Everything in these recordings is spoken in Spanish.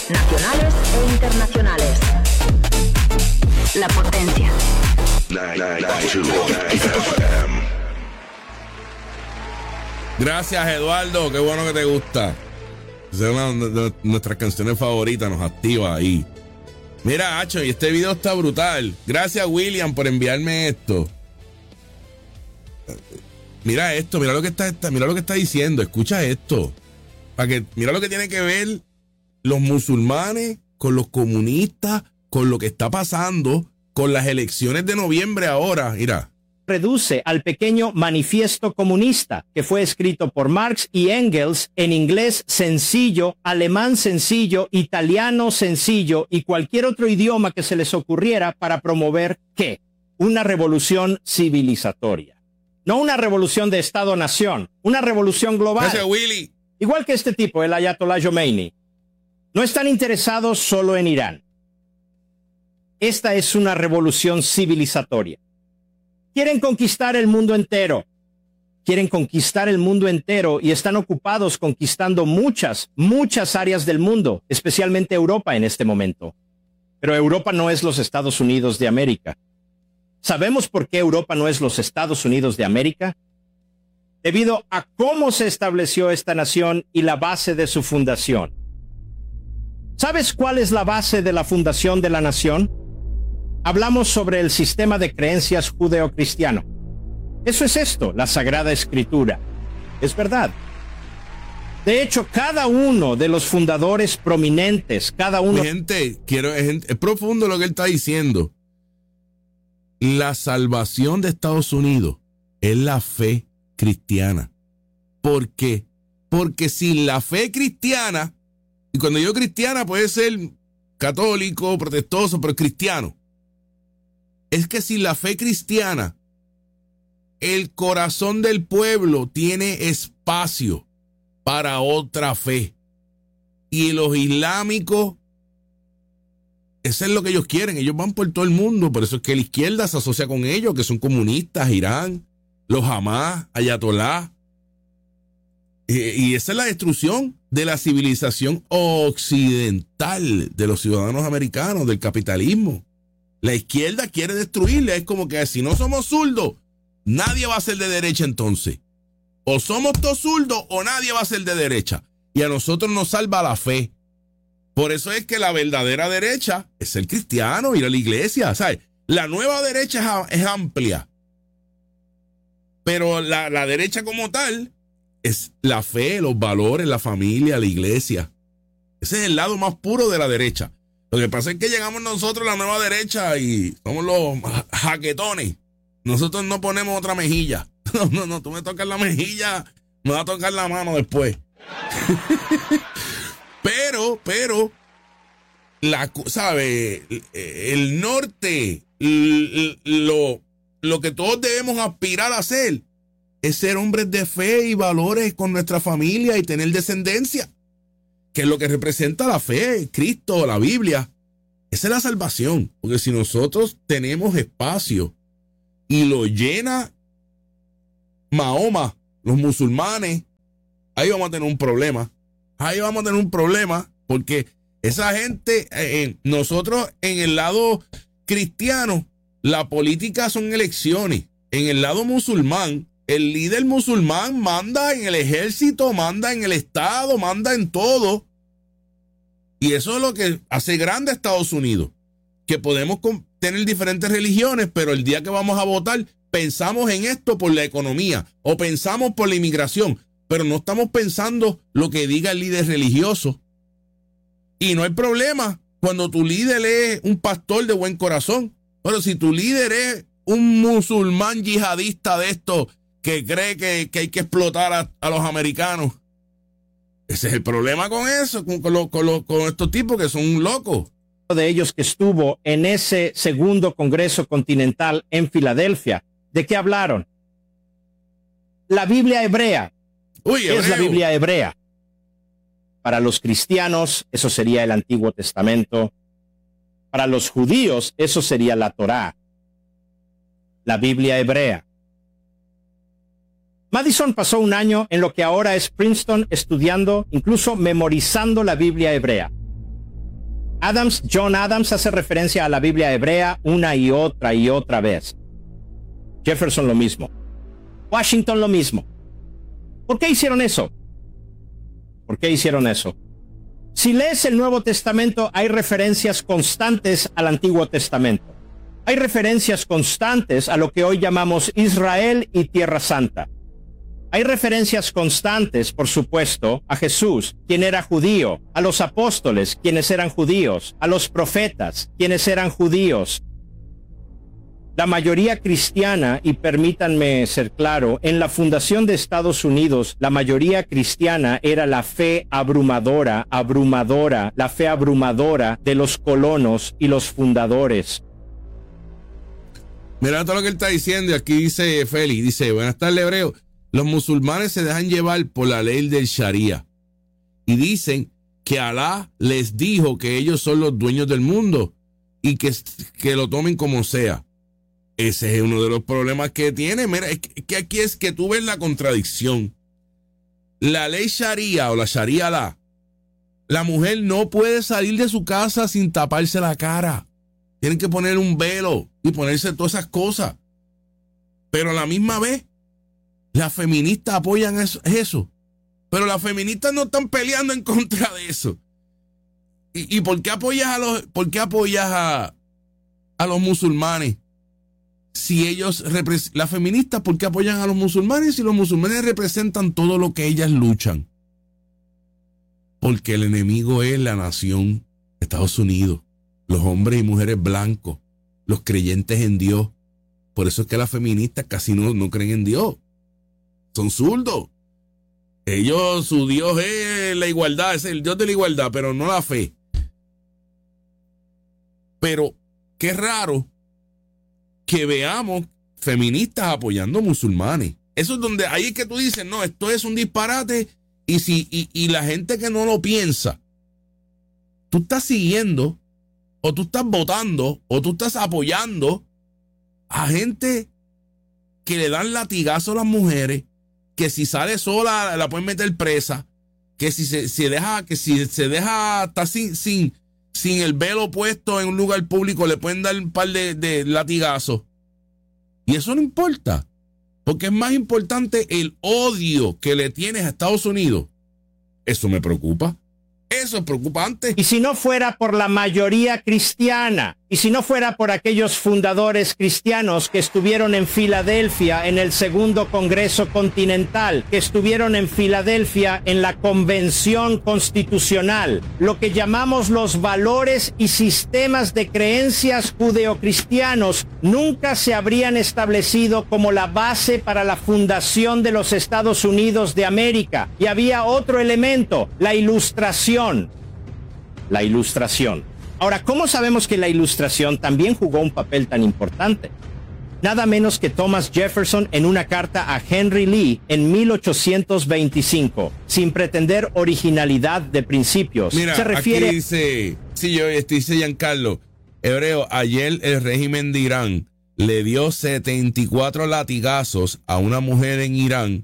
nacionales e internacionales. La potencia. Gracias, Eduardo, qué bueno que te gusta. Es una de nuestras canciones favoritas, nos activa ahí. Mira, Hacho, y este video está brutal. Gracias, William, por enviarme esto. Mira esto, mira lo que está diciendo. Escucha esto. Mira lo que tiene que ver los musulmanes con los comunistas, con lo que está pasando con las elecciones de noviembre ahora. Mira. Reduce al pequeño manifiesto comunista que fue escrito por Marx y Engels en inglés sencillo, alemán sencillo, italiano sencillo y cualquier otro idioma que se les ocurriera para promover ¿qué? Una revolución civilizatoria. No una revolución de Estado-nación, una revolución global. Gracias, Willy. Igual que este tipo, el Ayatollah Khomeini. No están interesados solo en Irán. Esta es una revolución civilizatoria. Quieren conquistar el mundo entero. Quieren conquistar el mundo entero y están ocupados conquistando muchas áreas del mundo, especialmente Europa en este momento. Pero Europa no es los Estados Unidos de América. ¿Sabemos por qué Europa no es los Estados Unidos de América? Debido a cómo se estableció esta nación y la base de su fundación. ¿Sabes cuál es la base de la fundación de la nación? Hablamos sobre el sistema de creencias judeocristiano. Eso es esto, la Sagrada Escritura. Es verdad. De hecho, cada uno de los fundadores prominentes, cada uno... Gente, es profundo lo que él está diciendo. La salvación de Estados Unidos es la fe cristiana. ¿Por qué? Porque sin la fe cristiana, y cuando digo cristiana puede ser católico, protestoso, pero cristiano. Es que sin la fe cristiana, el corazón del pueblo tiene espacio para otra fe. Y los islámicos, eso es lo que ellos quieren. Ellos van por todo el mundo. Por eso es que la izquierda se asocia con ellos, que son comunistas, Irán, los Hamas, Ayatollah. Y esa es la destrucción de la civilización occidental de los ciudadanos americanos, del capitalismo. La izquierda quiere destruirle. Es como que si no somos zurdos, nadie va a ser de derecha entonces. O somos todos zurdos o nadie va a ser de derecha. Y a nosotros nos salva la fe. Por eso es que la verdadera derecha es el cristiano, ir a la iglesia, ¿sabes? La nueva derecha es amplia. Pero la derecha como tal es la fe, los valores, la familia, la iglesia. Ese es el lado más puro de la derecha. Lo que pasa es que llegamos nosotros a la nueva derecha y somos los jaquetones. Nosotros no ponemos otra mejilla. No, tú me tocas la mejilla, me vas a tocar la mano después. pero, ¿sabe? El norte, lo que todos debemos aspirar a hacer es ser hombres de fe y valores con nuestra familia y tener descendencia, que es lo que representa la fe, Cristo, la Biblia. Esa es la salvación, porque si nosotros tenemos espacio y lo llena Mahoma, los musulmanes, ahí vamos a tener un problema. Ahí vamos a tener un problema porque esa gente, nosotros en el lado cristiano, la política son elecciones. En el lado musulmán, el líder musulmán manda en el ejército, manda en el Estado, manda en todo. Y eso es lo que hace grande a Estados Unidos. Que podemos tener diferentes religiones, pero el día que vamos a votar, pensamos en esto por la economía o pensamos por la inmigración, pero no estamos pensando lo que diga el líder religioso. Y no hay problema cuando tu líder es un pastor de buen corazón, pero si tu líder es un musulmán yihadista de esto que cree que hay que explotar a los americanos, ese es el problema con eso, con estos tipos que son locos. De ellos que estuvo en ese segundo Congreso Continental en Filadelfia, ¿de qué hablaron? La Biblia hebrea. ¿Qué es la Biblia hebrea? Para los cristianos, eso sería el Antiguo Testamento. Para los judíos, eso sería la Torá. La Biblia hebrea. Madison pasó un año en lo que ahora es Princeton estudiando, incluso memorizando la Biblia hebrea. John Adams hace referencia a la Biblia hebrea una y otra vez. Jefferson lo mismo. Washington lo mismo. ¿Por qué hicieron eso? ¿Por qué hicieron eso? Si lees el Nuevo Testamento, hay referencias constantes al Antiguo Testamento. Hay referencias constantes a lo que hoy llamamos Israel y Tierra Santa. Hay referencias constantes, por supuesto, a Jesús, quien era judío, a los apóstoles, quienes eran judíos, a los profetas, quienes eran judíos. La mayoría cristiana, y permítanme ser claro, en la fundación de Estados Unidos, la mayoría cristiana era la fe abrumadora, la fe abrumadora de los colonos y los fundadores. Mira todo lo que él está diciendo, y aquí dice Félix, dice, buenas tardes, hebreo. Los musulmanes se dejan llevar por la ley del Sharia y dicen que Alá les dijo que ellos son los dueños del mundo y que lo tomen como sea. Ese es uno de los problemas que tiene. Mira, es que aquí es que tú ves la contradicción. La ley Sharia o la Sharia Alá, la mujer no puede salir de su casa sin taparse la cara. Tienen que poner un velo y ponerse todas esas cosas. Pero a la misma vez, las feministas apoyan eso. Pero las feministas no están peleando en contra de eso. ¿Y por qué apoyas a los musulmanes? Si ellos las feministas, ¿por qué apoyan a los musulmanes si los musulmanes representan todo lo que ellas luchan? Porque el enemigo es la nación, Estados Unidos, los hombres y mujeres blancos, los creyentes en Dios. Por eso es que las feministas casi no creen en Dios. Son zurdos. Ellos, su Dios es la igualdad, es el Dios de la igualdad, pero no la fe. Pero qué raro que veamos feministas apoyando musulmanes. Eso es donde, ahí es que tú dices, no, esto es un disparate, y la gente que no lo piensa, tú estás siguiendo, o tú estás votando, o tú estás apoyando a gente que le dan latigazo a las mujeres, que si sale sola la pueden meter presa, que si se deja estar sin el velo puesto en un lugar público le pueden dar un par de latigazos. Y eso no importa, porque es más importante el odio que le tienes a Estados Unidos. Eso me preocupa. Eso es preocupante. Y si no fuera por la mayoría cristiana, y si no fuera por aquellos fundadores cristianos que estuvieron en Filadelfia en el Segundo Congreso Continental, que estuvieron en Filadelfia en la Convención Constitucional, lo que llamamos los valores y sistemas de creencias judeocristianos nunca se habrían establecido como la base para la fundación de los Estados Unidos de América. Y había otro elemento, la Ilustración. La Ilustración. Ahora, ¿cómo sabemos que la Ilustración también jugó un papel tan importante? Nada menos que Thomas Jefferson en una carta a Henry Lee en 1825, sin pretender originalidad de principios. Mira, se refiere... aquí dice, dice Giancarlo, hebreo, ayer el régimen de Irán le dio 74 latigazos a una mujer en Irán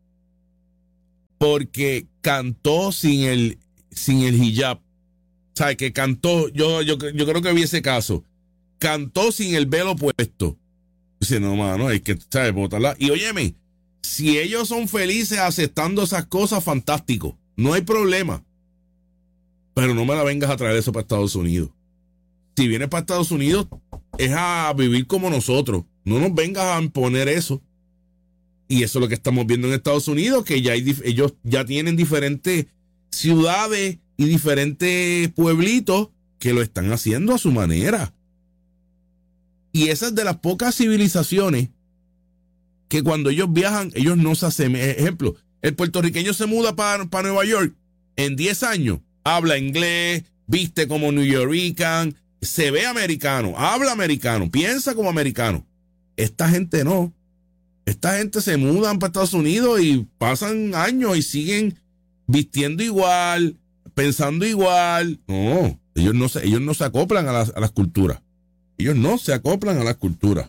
porque cantó sin el hijab. O sea, que cantó, yo creo que vi ese caso. Cantó sin el velo puesto. Dice, no, mano, hay que, ¿sabes? Botarla. Y óyeme, si ellos son felices aceptando esas cosas, fantástico. No hay problema. Pero no me la vengas a traer eso para Estados Unidos. Si vienes para Estados Unidos, es a vivir como nosotros. No nos vengas a imponer eso. Y eso es lo que estamos viendo en Estados Unidos, que ya ellos ya tienen diferentes ciudades y diferentes pueblitos que lo están haciendo a su manera. Y esa es de las pocas civilizaciones que cuando ellos viajan, ellos no se hacen. Ejemplo, el puertorriqueño se muda para Nueva York en 10 años, habla inglés, viste como New Yorker, se ve americano, habla americano, piensa como americano. Esta gente no. Esta gente se mudan para Estados Unidos y pasan años y siguen vistiendo igual, pensando igual. No, ellos no se acoplan a las culturas. Ellos no se acoplan a las culturas.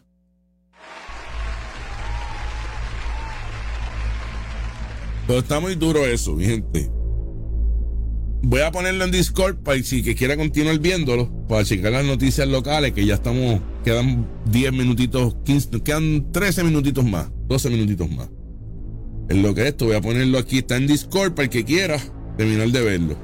Pero está muy duro eso, mi gente. voy a ponerlo en Discord para si que quiera continuar viéndolo, para checar las noticias locales, que ya estamos, quedan 10 minutitos, 15, quedan 13 minutitos más, 12 minutitos más. En lo que esto, voy a ponerlo aquí, está en Discord para el que quiera terminar de verlo.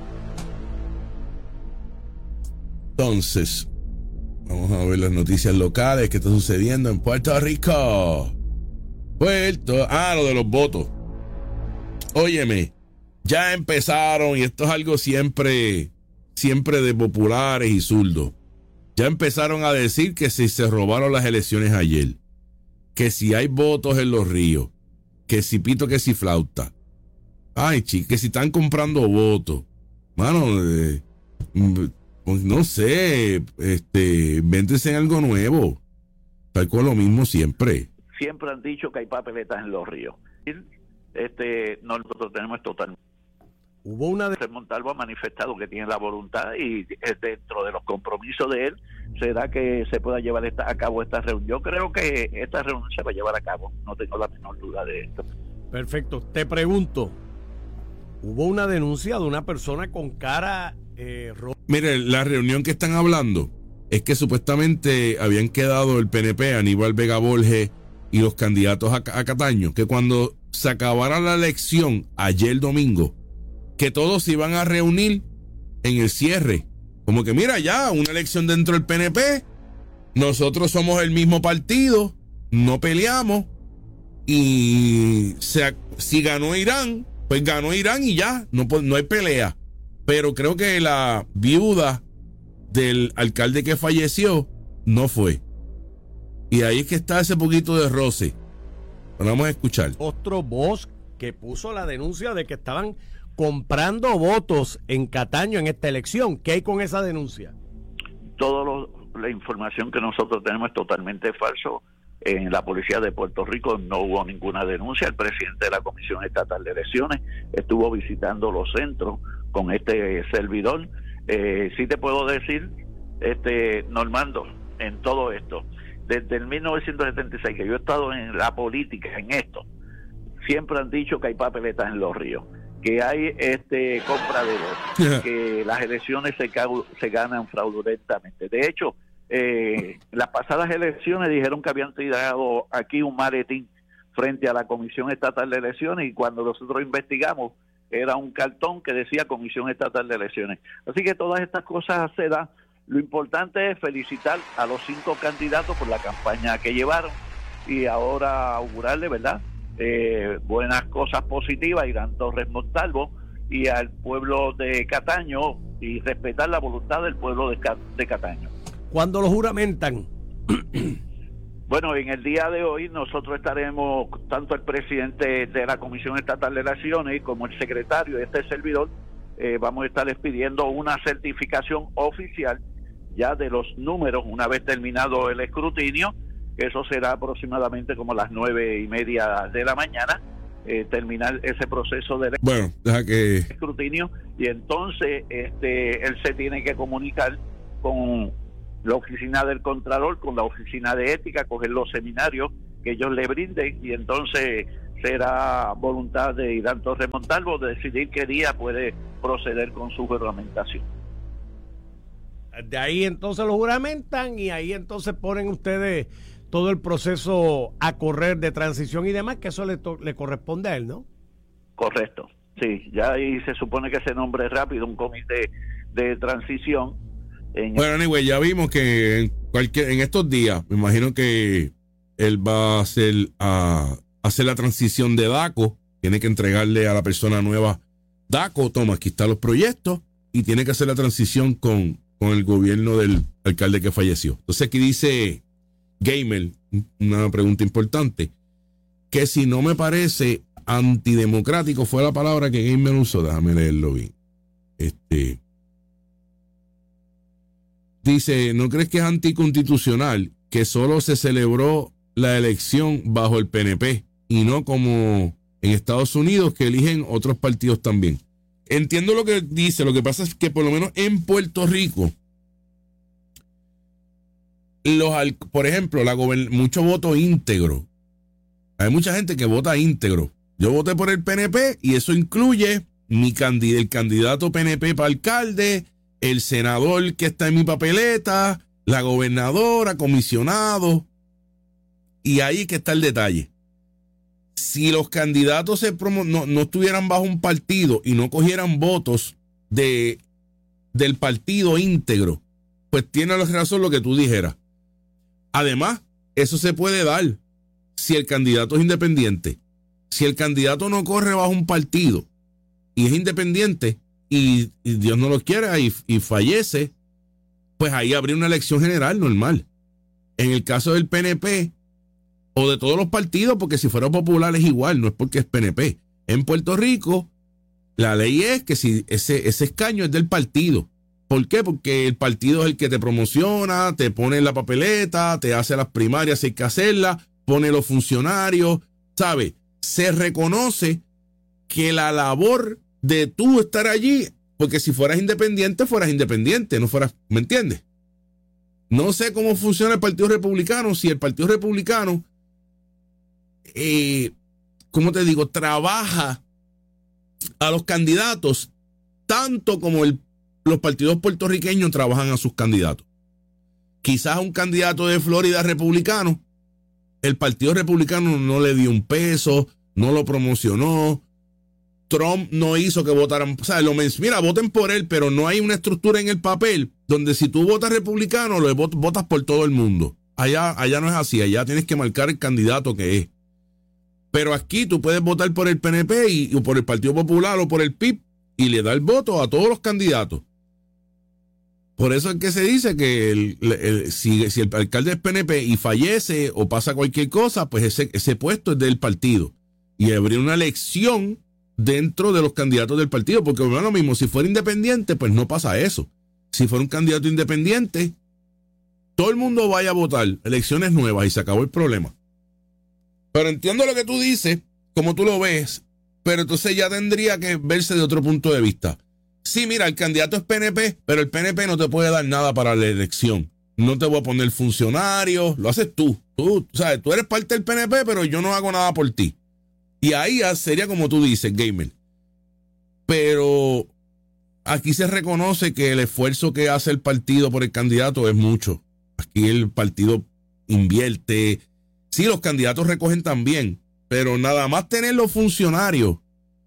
Entonces, vamos a ver las noticias locales que está sucediendo en Puerto Rico. Lo de los votos. Óyeme, ya empezaron, y esto es algo siempre de populares y zurdos. Ya empezaron a decir que si se robaron las elecciones ayer, que si hay votos en los ríos, que si pito, que si flauta. Ay, que si están comprando votos. Mano, pues no sé, invéntense algo nuevo. Tal cual lo mismo siempre. Siempre han dicho que hay papeletas en los ríos. Nosotros tenemos totalmente. Hubo una de Montalvo ha manifestado que tiene la voluntad y dentro de los compromisos de él será que se pueda llevar a cabo esta reunión. Yo creo que esta reunión se va a llevar a cabo, no tengo la menor duda de esto. Perfecto. Te pregunto, hubo una denuncia de una persona con cara Mire, la reunión que están hablando es que supuestamente habían quedado el PNP, Aníbal Vega Borges y los candidatos a Cataño, que cuando se acabara la elección ayer domingo, que todos se iban a reunir en el cierre. Como que mira, ya, una elección dentro del PNP, nosotros somos el mismo partido, no peleamos, y si ganó Irán, pues ganó Irán y ya, no hay pelea. Pero creo que la viuda del alcalde que falleció no fue. Y ahí es que está ese poquito de roce. Vamos a escuchar. Otro voz que puso la denuncia de que estaban comprando votos en Cataño en esta elección. ¿Qué hay con esa denuncia? La información que nosotros tenemos es totalmente falso. En la policía de Puerto Rico no hubo ninguna denuncia. El presidente de la Comisión Estatal de Elecciones estuvo visitando los centros con este servidor. Sí te puedo decir, Normando, en todo esto, desde el 1976 que yo he estado en la política, en esto, siempre han dicho que hay papeletas en los ríos, que hay compra de votos, que las elecciones se ganan fraudulentamente. De hecho, las pasadas elecciones dijeron que habían tirado aquí un maletín frente a la Comisión Estatal de Elecciones, y cuando nosotros investigamos era un cartón que decía Comisión Estatal de Elecciones. Así que todas estas cosas se dan. Lo importante es felicitar a los 5 candidatos por la campaña que llevaron y ahora augurarle, ¿verdad?, buenas cosas positivas a Irán Torres Montalvo y al pueblo de Cataño, y respetar la voluntad del pueblo de Cataño. ¿Cuándo lo juramentan? Bueno, en el día de hoy nosotros estaremos, tanto el presidente de la Comisión Estatal de Elecciones como el secretario de este servidor, vamos a estarles pidiendo una certificación oficial ya de los números una vez terminado el escrutinio. Eso será aproximadamente como las 9:30 de la mañana, terminar ese proceso de escrutinio, y entonces él se tiene que comunicar con la oficina del Contralor, con la oficina de ética, coger los seminarios que ellos le brinden, y entonces será voluntad de Irán Torres Montalvo de decidir qué día puede proceder con su juramentación. De ahí entonces lo juramentan y ahí entonces ponen ustedes todo el proceso a correr de transición y demás, que eso le corresponde a él, ¿no? Correcto, sí, ya ahí se supone que se nombre rápido un comité de transición. Bueno, anyway, ya vimos que en estos días, me imagino que él va a hacer la transición de DACO, tiene que entregarle a la persona nueva DACO, toma, aquí están los proyectos, y tiene que hacer la transición con el gobierno del alcalde que falleció. Entonces aquí dice Gamer, una pregunta importante, que si no me parece antidemocrático, fue la palabra que Gamer usó, déjame leerlo bien. Dice, ¿no crees que es anticonstitucional que solo se celebró la elección bajo el PNP y no como en Estados Unidos, que eligen otros partidos también? Entiendo lo que dice, lo que pasa es que por lo menos en Puerto Rico, por ejemplo, mucho voto íntegro. Hay mucha gente que vota íntegro. Yo voté por el PNP y eso incluye el candidato PNP para alcalde, el senador que está en mi papeleta, la gobernadora, comisionado. Y ahí que está el detalle. Si los candidatos no estuvieran bajo un partido y no cogieran votos del partido íntegro, pues tiene razón lo que tú dijeras. Además, eso se puede dar si el candidato es independiente. Si el candidato no corre bajo un partido y es independiente y Dios no lo quiera y fallece, pues ahí habría una elección general normal. En el caso del PNP o de todos los partidos, porque si fuera popular es igual, no es porque es PNP. En Puerto Rico, la ley es que si ese escaño es del partido. ¿Por qué? Porque el partido es el que te promociona, te pone en la papeleta, te hace las primarias si hay que hacerlas, pone los funcionarios, ¿sabes? Se reconoce que la labor de tú estar allí, porque si fueras independiente, no fueras, ¿me entiendes? No sé cómo funciona el Partido Republicano, si el Partido Republicano, ¿cómo te digo? Trabaja a los candidatos tanto como los partidos puertorriqueños trabajan a sus candidatos. Quizás un candidato de Florida republicano, el Partido Republicano no le dio un peso, no lo promocionó. Trump no hizo que votaran, o sea, mira, voten por él, pero no hay una estructura en el papel donde si tú votas republicano, votas por todo el mundo. Allá no es así, allá tienes que marcar el candidato que es. Pero aquí tú puedes votar por el PNP o por el Partido Popular o por el PIB y le da el voto a todos los candidatos. Por eso es que se dice que si el alcalde es PNP y fallece o pasa cualquier cosa, pues ese puesto es del partido. Y habría una elección dentro de los candidatos del partido, porque no es lo mismo, si fuera independiente, pues no pasa eso. Si fuera un candidato independiente, todo el mundo vaya a votar, elecciones nuevas y se acabó el problema. Pero entiendo lo que tú dices, como tú lo ves, pero entonces ya tendría que verse de otro punto de vista. Sí, mira, el candidato es PNP, pero el PNP no te puede dar nada para la elección. No te voy a poner funcionarios, lo haces tú. Tú eres parte del PNP, pero yo no hago nada por ti. Y ahí ya sería como tú dices, Gamer. Pero aquí se reconoce que el esfuerzo que hace el partido por el candidato es mucho. Aquí el partido invierte. Sí, los candidatos recogen también, pero nada más tener los funcionarios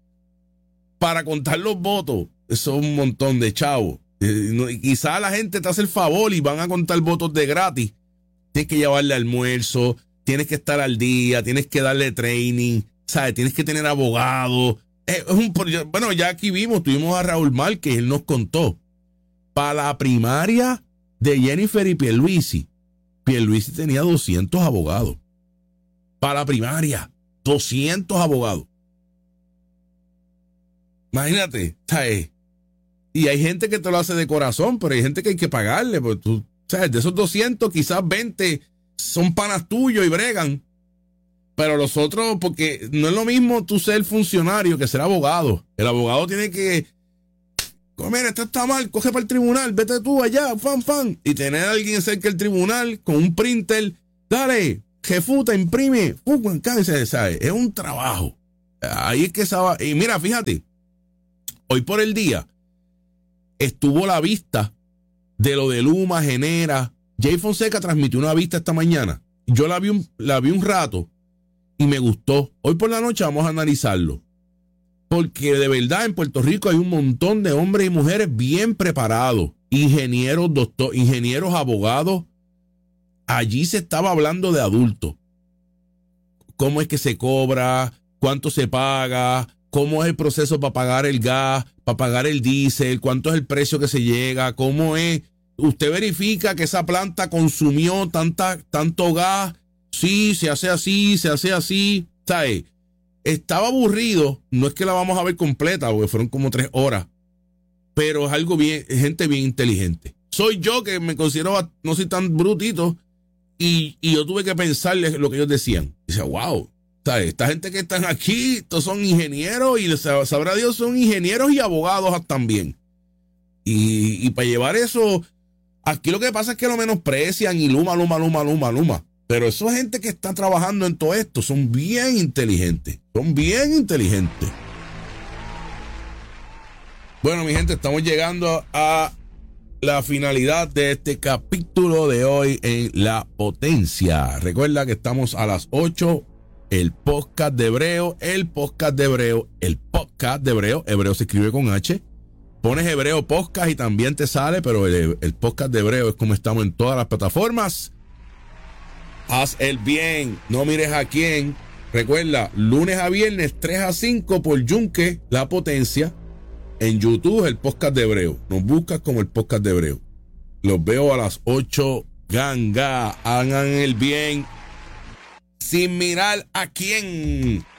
para contar los votos, eso es un montón de chavos. Quizá la gente te hace el favor y van a contar votos de gratis. Tienes que llevarle almuerzo, tienes que estar al día, tienes que darle training, ¿sabes? Tienes que tener abogado. Bueno, ya aquí tuvimos a Raúl Márquez, él nos contó. Para la primaria de Jennifer y Pierluisi tenía 200 abogados. Para la primaria, 200 abogados. Imagínate, ¿sabes? Y hay gente que te lo hace de corazón, pero hay gente que hay que pagarle. Porque tú, ¿sabes? De esos 200, quizás 20 son panas tuyos y bregan. Pero los otros, porque no es lo mismo tú ser funcionario que ser abogado. El abogado tiene que, mira, esto está mal, coge para el tribunal, vete tú allá, fan. Y tener a alguien cerca del tribunal con un printer, dale, jefuta, imprime, ¿sabes? Es un trabajo. Ahí es que sabe. Y mira, fíjate, hoy por el día estuvo la vista de lo de Luma, Genera. Jay Fonseca transmitió una vista esta mañana. Yo la vi un rato y me gustó. Hoy por la noche vamos a analizarlo. Porque de verdad en Puerto Rico hay un montón de hombres y mujeres bien preparados. Ingenieros, ingenieros, abogados. Allí se estaba hablando de adultos. ¿Cómo es que se cobra? ¿Cuánto se paga? ¿Cómo es el proceso para pagar el gas? Para pagar el diésel, cuánto es el precio que se llega, cómo es, usted verifica que esa planta consumió tanto gas, sí, se hace así, ¿sabes? Estaba aburrido, no es que la vamos a ver completa, porque fueron como 3 horas, pero es algo bien, gente bien inteligente. Soy yo que me considero, no soy tan brutito, y yo tuve que pensarle lo que ellos decían. Y decía, wow. ¿Sabes? Esta gente que están aquí, estos son ingenieros y sabrá Dios, son ingenieros y abogados también. Y para llevar eso, aquí lo que pasa es que lo menosprecian y Luma. Pero esa gente que está trabajando en todo esto son bien inteligentes. Bueno, mi gente, estamos llegando a la finalidad de este capítulo de hoy en La Potencia. Recuerda que estamos a las 8, el podcast de Hebreo, Hebreo se escribe con H. Pones Hebreo Podcast y también te sale, pero el podcast de Hebreo es como estamos en todas las plataformas. Haz el bien, no mires a quién. Recuerda, lunes a viernes, 3 a 5 por Yunque, La Potencia. En YouTube, el podcast de Hebreo. Nos buscas como el podcast de Hebreo. Los veo a las 8. Ganga, hagan el bien sin mirar a quién.